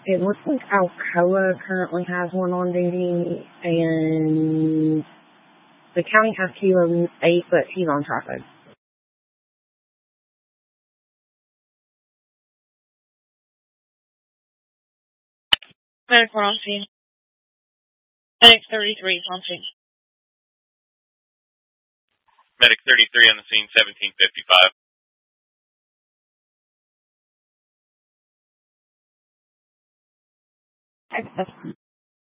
It looks like Alcoa currently has one on duty, and the county has Kilo 8, but he's on traffic. Medic 1 on scene. Medic 33 is on scene. Medic 33 on the scene, 1755. That's